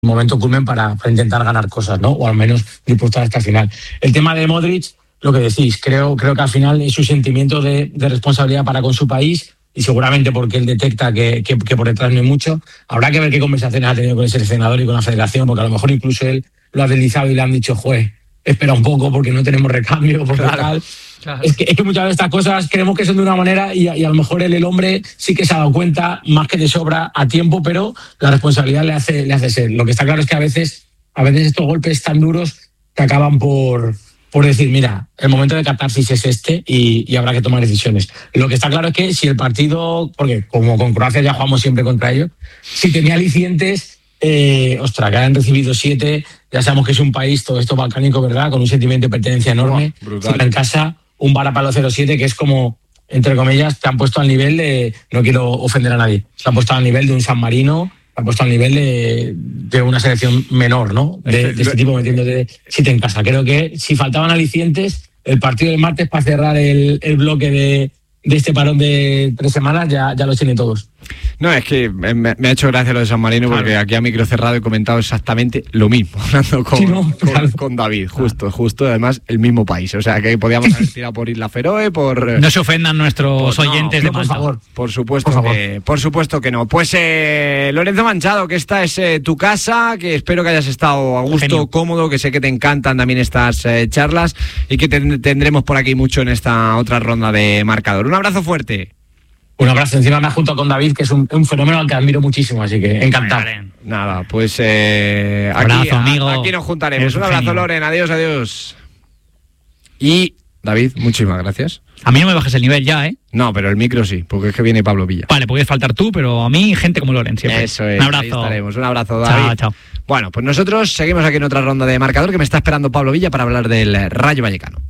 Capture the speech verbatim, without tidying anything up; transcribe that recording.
momento culmen para, para intentar ganar cosas, ¿no? O al menos disputar hasta el final. El tema de Modric, lo que decís, creo, creo que al final es su sentimiento de, de responsabilidad para con su país y seguramente porque él detecta que, que, que por detrás no hay mucho. Habrá que ver qué conversaciones ha tenido con el seleccionador y con la federación, porque a lo mejor incluso él lo ha deslizado y le han dicho, juez, espera un poco porque no tenemos recambio, porque claro, tal. Claro. Es, que, es que muchas veces estas cosas creemos que son de una manera y, y a lo mejor él, el hombre, sí que se ha dado cuenta más que de sobra a tiempo, pero la responsabilidad le hace, le hace ser. Lo que está claro es que a veces, a veces estos golpes tan duros te acaban por, por decir, mira, el momento de catarsis es este y, y habrá que tomar decisiones. Lo que está claro es que si el partido, porque como con Croacia ya jugamos siempre contra ellos, si tenía alicientes, eh, ostras, que han recibido siete, ya sabemos que es un país, todo esto balcánico, ¿verdad?, con un sentimiento de pertenencia enorme. Oh, brutal. En casa, un varapalo cero siete que es como, entre comillas, te han puesto al nivel de, no quiero ofender a nadie, te han puesto al nivel de un San Marino, te han puesto al nivel de, de una selección menor, ¿no? De, de este tipo, metiéndote siete en casa. Creo que si faltaban alicientes, el partido del martes para cerrar el, el bloque de, de este parón de tres semanas ya, ya lo tienen todos. No, es que me, me ha hecho gracia lo de San Marino, claro, porque aquí a micro cerrado he comentado exactamente lo mismo, hablando con, sí, no, claro, con, con David, justo, claro, justo, además el mismo país, o sea que podíamos haber tirado por Isla Feroe, por... No se ofendan nuestros por, oyentes no, de por favor. Por supuesto, por, que, por supuesto que no. Pues eh, Lorenzo Manchado, que esta es eh, tu casa, que espero que hayas estado a gusto, genio, cómodo, que sé que te encantan también estas eh, charlas y que te, tendremos por aquí mucho en esta otra ronda de marcador. Un abrazo fuerte. Un abrazo. Encima me ha juntado con David, que es un, un fenómeno al que admiro muchísimo, así que encantado. Nada, pues eh, aquí, abrazo, amigo. A, aquí nos juntaremos. Un abrazo, Loren. Adiós, adiós. Y, David, muchísimas gracias. A mí no me bajes el nivel ya, ¿eh? No, pero el micro sí, porque es que viene Pablo Villa. Vale, puedes faltar tú, pero a mí gente como Loren siempre. Eso es. Un abrazo. Ahí estaremos. Un abrazo, David. Chao, chao. Bueno, pues nosotros seguimos aquí en otra ronda de marcador que me está esperando Pablo Villa para hablar del Rayo Vallecano.